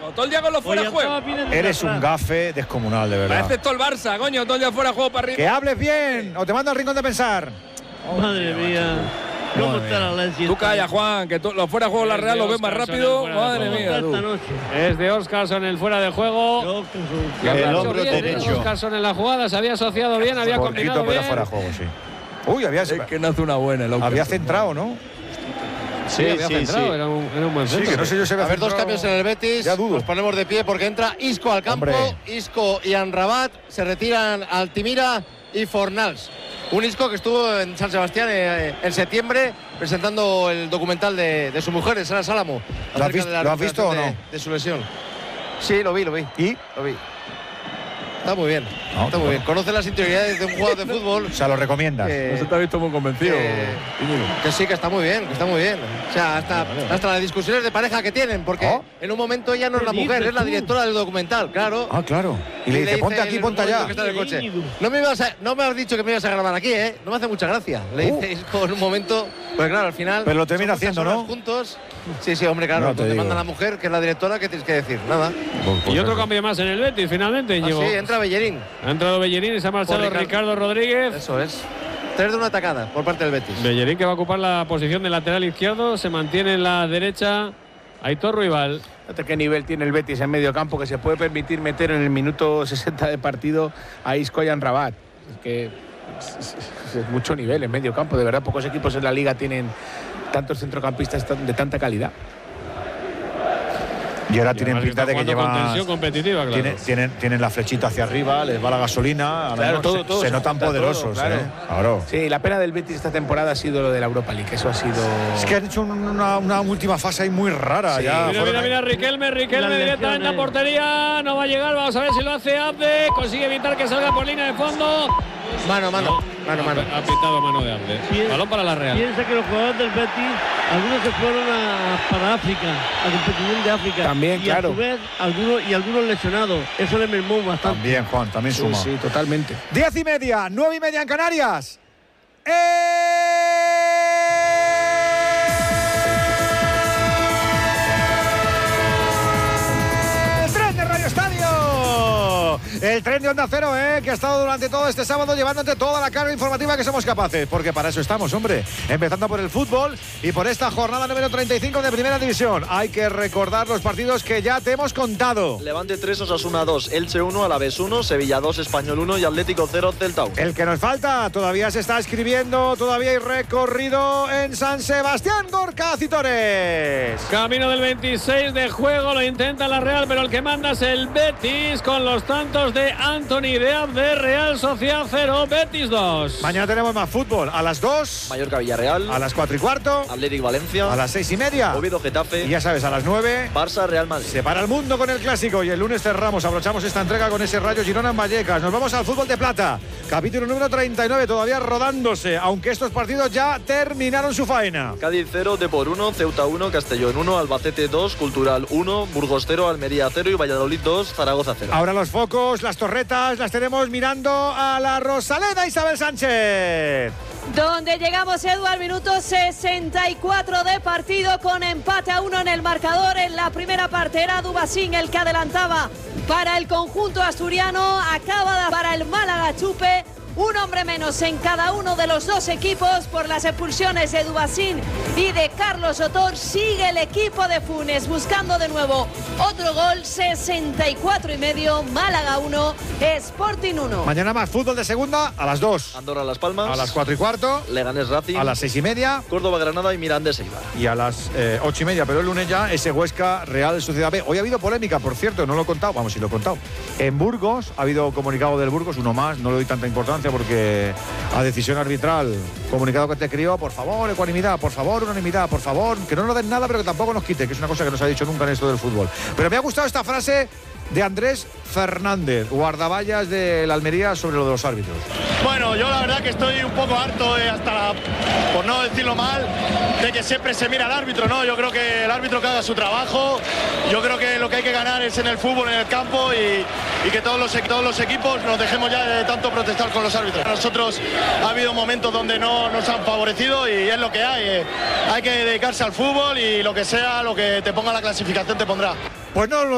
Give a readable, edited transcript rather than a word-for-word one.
Todo el día con los fuera de juego. Eres un gafe descomunal, de verdad. Parece esto el Barça, coño. Todo el día fuera de juego para arriba. Que hables bien o te mando al rincón de pensar. Madre mía. ¿Cómo está la Lazio? Tú calla, Juan, que los fuera de juego de la Real los ves más rápido. Madre mía, tú. Es de Óscarson el fuera de juego. El hombro derecho. Óscarson en la jugada, se había asociado bien, había combinado bien. Fuera de juego, sí. Uy, Es que no hace una buena el había centrado, ¿no? Sí, había centrado, era un buen centro. Sí, que no sé yo si había A ver, centrado. dos cambios en el Betis. Ya dudo. Nos ponemos de pie porque entra Isco al campo. Hombre. Isco y Amrabat. Se retiran Altimira y Fornals. Un Isco que estuvo en San Sebastián en septiembre presentando el documental de su mujer, de Sara Sálamo. ¿Lo has visto o no? De su lesión. Sí, lo vi. ¿Y? Lo vi. Está muy bien. No, Está muy bien. Conoce las interioridades de un jugador de fútbol. O sea, lo recomiendas. No se te ha visto muy convencido. Que sí, que está muy bien, O sea, hasta las discusiones de pareja que tienen, porque en un momento ella no es la mujer, es la directora del documental, claro. Ah, claro. Y le dice, ponte aquí, ponte allá. Que está en el coche. No me has dicho que me ibas a grabar aquí, ¿eh? No me hace mucha gracia. Le dices en un momento, pues claro, al final. Pero lo termina somos haciendo, personas ¿no? Juntos. Sí, hombre, claro. No, te Te digo. manda la mujer, que es la directora, ¿qué tienes que decir? Nada. Y otro cambio más en el Betis, finalmente, Íñigo. Sí, entra Bellerín. Ha entrado Bellerín y se ha marchado Ricardo Rodríguez. Eso es. 3 de una atacada por parte del Betis. Bellerín, que va a ocupar la posición de lateral izquierdo, se mantiene en la derecha Aitor Ruibal. Fíjate qué nivel tiene el Betis en medio campo, que se puede permitir meter en el minuto 60 de partido a Isco y a Amrabat. Es que es mucho nivel en medio campo, de verdad. Pocos equipos en la liga tienen tantos centrocampistas de tanta calidad. Y ahora tienen pinta de que llevan. Tensión competitiva, claro. Tienen la flechita hacia arriba, les va la gasolina. Claro, todo se notan poderosos, todo, claro. Claro. Sí, la pena del Betis esta temporada ha sido lo de la Europa League. Eso ha sido. Es que han hecho una última fase ahí muy rara. Sí. Ya. Mira, Riquelme directamente a portería. No va a llegar, vamos a ver si lo hace Abde. Consigue evitar que salga por línea de fondo. Mano. Ha pitado mano de Abde. Balón para la Real. Piensa que los jugadores del Betis, algunos se fueron para África, a competición de África. También, y claro. a su vez, algunos lesionados. Eso le mermó bastante. También, Juan, también suma. Sí, totalmente. 10:30, 9:30 en Canarias. El tren de Radio Estadio. El tren de Onda Cero, que ha estado durante todo este sábado llevándote toda la carga informativa que somos capaces. Porque para eso estamos, hombre. Empezando por el fútbol y por esta jornada número 35 de Primera División. Hay que recordar los partidos que ya te hemos contado. Levante 3, Osasuna 2, Elche 1, Alavés 1, Sevilla 2, Español 1 y Atlético 0, Celta 1. El que nos falta, todavía se está escribiendo, todavía hay recorrido en San Sebastián, Gorka Citores. Camino del 26 de juego, lo intenta la Real, pero el que manda es el Betis con los tantos de Anthony de Abde. Real Sociedad 0, Betis 2. Mañana tenemos más fútbol, a las 2, Mallorca Villarreal, a las 4:15, Atlético Valencia, a las 6:30, Oviedo Getafe, y ya sabes, a las 9, Barça Real Madrid. se para el mundo con el clásico y el lunes cerramos, abrochamos esta entrega con ese Rayo Girona en Vallecas. Nos vamos al fútbol de plata, capítulo número 39, todavía rodándose, aunque estos partidos ya terminaron su faena. Cádiz 0, Depor 1, Ceuta 1, Castellón 1, Albacete 2, Cultural 1, Burgos 0, Almería 0 y Valladolid 2, Zaragoza 0. Ahora los focos, las torretas, las tenemos mirando a la Rosaleda Isabel Sánchez. Donde llegamos, Edu, al minuto 64 de partido con empate a 1 en el marcador. En la primera parte era Dubasín el que adelantaba para el conjunto asturiano. Acaba para el Málaga Chupe. Un hombre menos en cada uno de los dos equipos por las expulsiones de Dubasín y de Carlos Otor. Sigue el equipo de Funes buscando de nuevo otro gol. 64,5, Málaga 1, Sporting 1. Mañana más fútbol de segunda a las 2. Andorra Las Palmas, A las 4:15, Leganés Racing, a las 6:30 Córdoba Granada y Mirandés Eibar. y a las 8:30. Pero el lunes ya ese Huesca Real Sociedad B. Hoy ha habido polémica, por cierto, no lo he contado. Vamos, sí lo he contado. En Burgos ha habido comunicado del Burgos, uno más, no le doy tanta importancia porque a decisión arbitral, comunicado que te crió, por favor, ecuanimidad, por favor, unanimidad, por favor, que no nos den nada, pero que tampoco nos quite, que es una cosa que no se ha dicho nunca en esto del fútbol. Pero me ha gustado esta frase de Andrés Fernández, guardaballas de la Almería, sobre lo de los árbitros. Bueno, yo la verdad que estoy un poco harto, por no decirlo mal, de que siempre se mira al árbitro, ¿no? Yo creo que el árbitro que haga su trabajo, yo creo que lo que hay que ganar es en el fútbol, en el campo y que todos los equipos nos dejemos ya de tanto protestar con los árbitros. A nosotros ha habido momentos donde no nos han favorecido y es lo que hay. Hay que dedicarse al fútbol y lo que sea, lo que te ponga la clasificación te pondrá. Pues no